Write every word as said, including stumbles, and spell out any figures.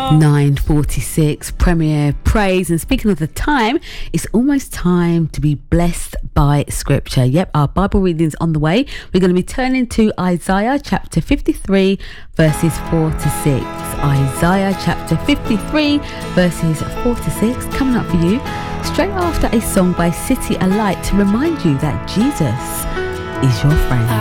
nine forty-six, Premier Praise. And speaking of the time, it's almost time to be blessed by Scripture. Yep, our Bible reading's on the way. We're going to be turning to Isaiah chapter fifty-three, verses four to six. Isaiah chapter fifty-three, verses four to six, coming up for you straight after a song by City Alight to remind you that Jesus is your friend.